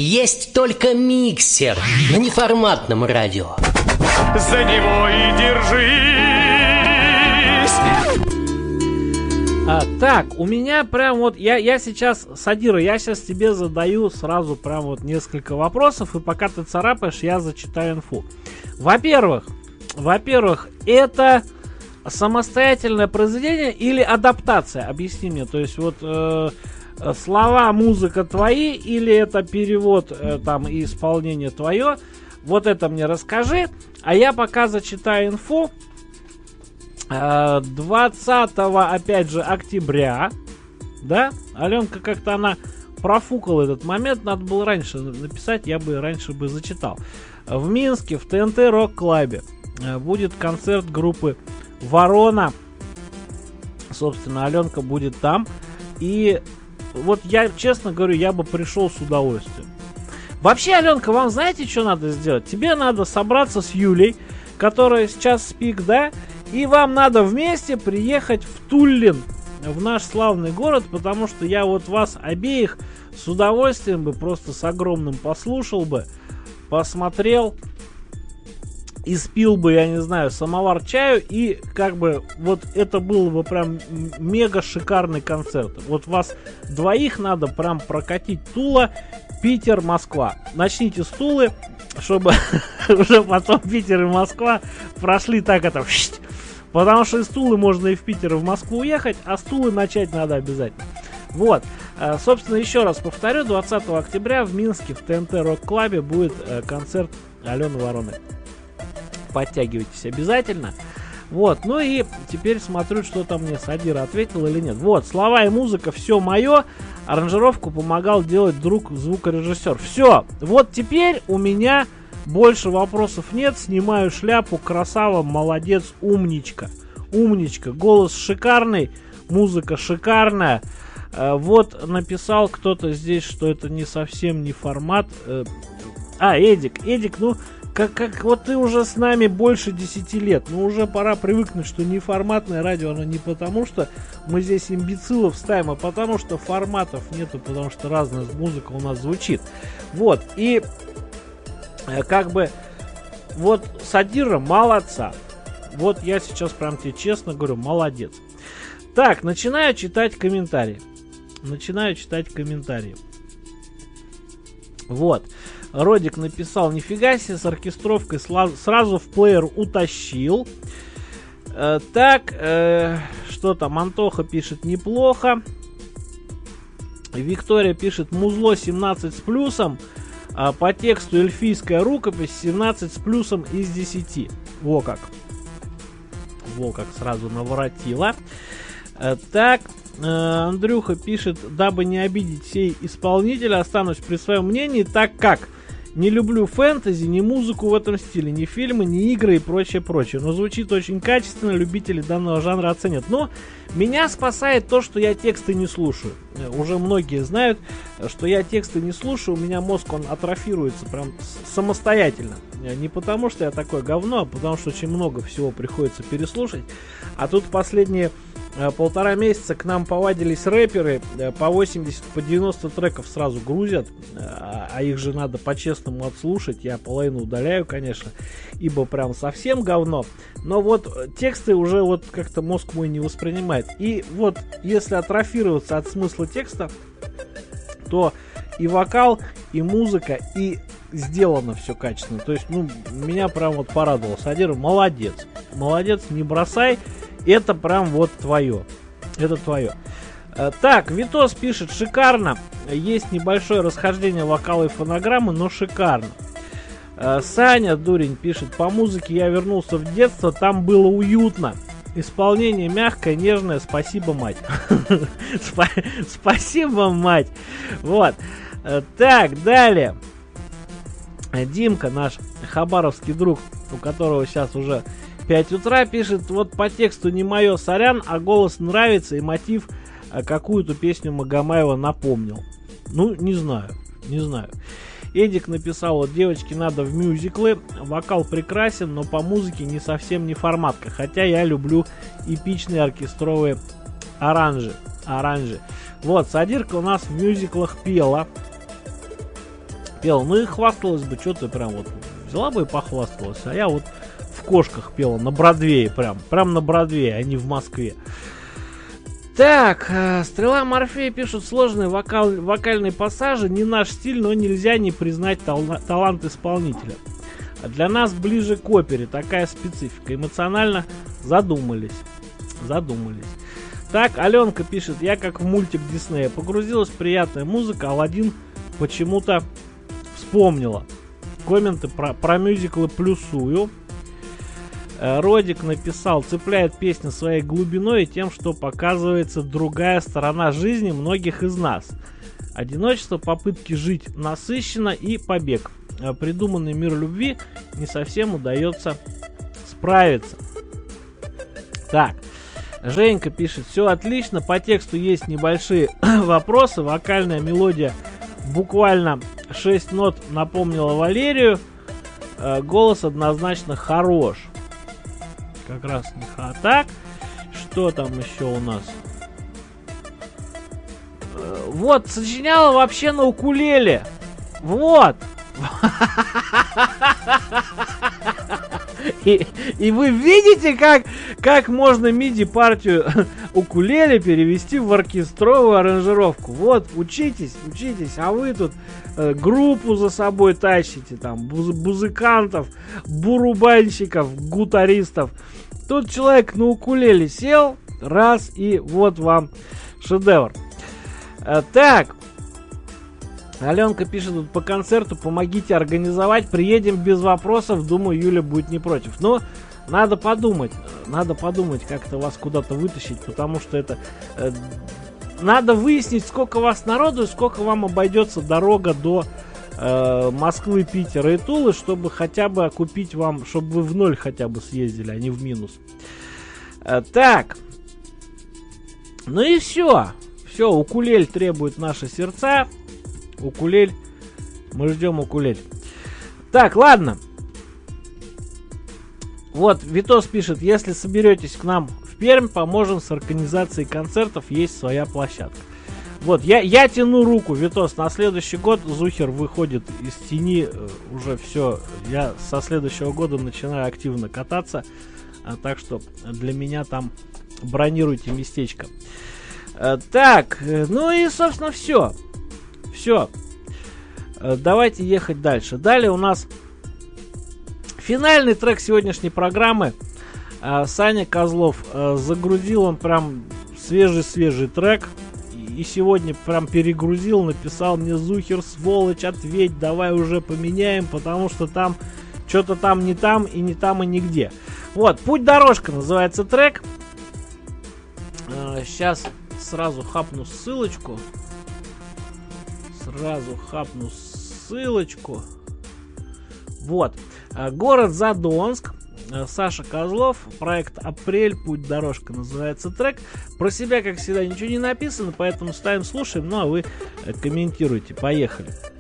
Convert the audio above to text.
Есть только миксер на неформатном радио. За него и держись. Так, у меня прям вот, я сейчас, Садира, я сейчас тебе задаю сразу прям вот несколько вопросов, и пока ты царапаешь, я зачитаю инфу. Во-первых, это самостоятельное произведение или адаптация? Объясни мне, то есть вот слова, музыка твои, или это перевод там и исполнение твое? Вот это мне расскажи, а я пока зачитаю инфу. 20 опять же октября, да, Аленка как-то она профукала этот момент, надо было раньше написать, я бы раньше бы зачитал. В Минске в ТНТ Рок Клабе будет концерт группы Ворона, собственно, Аленка будет там, и вот я честно говорю, я бы пришел с удовольствием. Вообще, Аленка, вам знаете, что надо сделать? Тебе надо собраться с Юлей, которая сейчас спик, да, и вам надо вместе приехать в Туллин, в наш славный город, потому что я вот вас обеих с удовольствием бы, просто с огромным послушал бы, посмотрел, испил бы, я не знаю, самовар чаю, и как бы вот это был бы прям мега шикарный концерт. Вот вас двоих надо прям прокатить Тула, Питер, Москва. Начните с Тулы, чтобы уже потом Питер и Москва прошли так это... Потому что из Тулы можно и в Питер, и в Москву уехать, а с Тулы начать надо обязательно. Вот. Собственно, еще раз повторю, 20 октября в Минске в ТНТ Рок Клабе будет концерт Алены Вороны. Подтягивайтесь обязательно. Вот. Ну и теперь смотрю, что там мне Садира ответил или нет. Вот. Слова и музыка, все мое. Аранжировку помогал делать друг звукорежиссер. Все. Вот теперь у меня... Больше вопросов нет, снимаю шляпу, красава, молодец, умничка. Умничка, голос шикарный, музыка шикарная. Вот написал кто-то здесь, что это не совсем не формат. Эдик, ну, как вот ты уже с нами больше 10 лет, ну уже пора привыкнуть, что неформатное радио, оно не потому, что мы здесь имбецилов ставим, а потому что форматов нету, потому что разная музыка у нас звучит. Вот, и... Как бы, вот Садира молодца. Вот я сейчас прям тебе честно говорю, молодец. Так, начинаю читать комментарии. Вот. Родик написал, нифига себе, с оркестровкой сразу в плеер утащил. Так, что там, Антоха пишет, неплохо. Виктория пишет, музло 17 с плюсом. По тексту эльфийская рукопись 17 с плюсом из 10. Во как сразу наворотила. Так, Андрюха пишет, дабы не обидеть сей исполнителя, останусь при своем мнении, так как не люблю фэнтези, ни музыку в этом стиле, ни фильмы, ни игры и прочее. Но звучит очень качественно, любители данного жанра оценят. Но меня спасает то, что я тексты не слушаю. Уже многие знают, что я тексты не слушаю, у меня мозг, он атрофируется прям самостоятельно. Не потому, что я такое говно, а потому, что очень много всего приходится переслушать. А тут последние 1,5 месяца к нам повадились рэперы, по 80, по 90 треков сразу грузят, а их же надо по-честному отслушать. Я половину удаляю, конечно, ибо прям совсем говно. Но вот тексты уже вот как-то мозг мой не воспринимает. И вот если атрофироваться от смысла текста, то и вокал, и музыка, и сделано все качественно. То есть, ну, меня прям вот порадовало. Садир, молодец. Молодец, не бросай. Это прям вот твое. Это твое. Так, Витос пишет, шикарно. Есть небольшое расхождение вокала и фонограммы, но шикарно. Саня Дурень пишет, по музыке я вернулся в детство, там было уютно. Исполнение мягкое, нежное, спасибо, мать. Спасибо, мать. Вот. Так, далее. Димка, наш хабаровский друг, у которого сейчас уже 5 утра, пишет, вот по тексту не мое, сорян, а голос нравится и мотив какую-то песню Магомаева напомнил. Ну, не знаю. Эдик написал, вот девочки надо в мюзиклы, вокал прекрасен, но по музыке не совсем не форматка, хотя я люблю эпичные оркестровые оранжи. Вот, Садирка у нас в мюзиклах пела пела. Ну и хвасталась бы, что ты прям вот взяла бы и похвасталась. А я вот в Кошках пела на Бродвее, прям на Бродвее, а не в Москве. Так, Стрела Морфея пишут: сложные вокальные пассажи, не наш стиль, но нельзя не признать талант исполнителя. Для нас ближе к опере, такая специфика. Эмоционально задумались. Так, Аленка пишет: я как в мультик Диснея. Погрузилась приятная музыка, Аладдин почему-то вспомнила. Комменты про мюзиклы плюсую. Родик написал: цепляет песня своей глубиной и тем, что показывается другая сторона жизни многих из нас. Одиночество, попытки жить насыщенно и побег. Придуманный мир любви не совсем удается справиться. Так, Женька пишет: все отлично, по тексту есть небольшие вопросы, вокальная мелодия буквально 6 нот напомнила Валерию, голос однозначно хорош. Как раз не так. Что там еще у нас? Вот, сочиняла вообще на укулеле. Вот. И вы видите, как можно MIDI-партию укулеле перевести в оркестровую аранжировку. Вот, учитесь, а вы тут группу за собой тащите, там, музыкантов, бурубанщиков, гутаристов. Тут человек на укулеле сел, раз, и вот вам шедевр. Так. Аленка пишет: тут по концерту помогите организовать, приедем без вопросов, думаю, Юля будет не против. Но надо подумать, как-то вас куда-то вытащить, потому что это... надо выяснить, сколько вас народу и сколько вам обойдется дорога до Москвы, Питера и Тулы, чтобы хотя бы окупить вам, чтобы вы в ноль хотя бы съездили, а не в минус. Так. Ну и все. Все, укулель требует наши сердца. Укулель. Мы ждем укулель. Так, ладно. Вот, Витос пишет: если соберетесь к нам в Пермь, поможем с организацией концертов, есть своя площадка. Вот, я тяну руку, Витос, на следующий год Зухер выходит из тени, уже все. Я со следующего года начинаю активно кататься, так что для меня там бронируйте местечко. Так, ну и, собственно, все. Все. Давайте ехать дальше. Далее у нас финальный трек сегодняшней программы. Саня Козлов загрузил, он прям свежий трек. И сегодня прям перегрузил, написал мне: Зухер, сволочь, ответь, давай уже поменяем, потому что там что-то там, и не там, и нигде. Вот, «Путь-дорожка» называется трек. Сейчас сразу хапну ссылочку. Вот. Город Задонск. Саша Козлов. Проект «Апрель», «Путь-дорожка» называется трек. Про себя, как всегда, ничего не написано, поэтому ставим, слушаем. Ну а вы комментируйте. Поехали.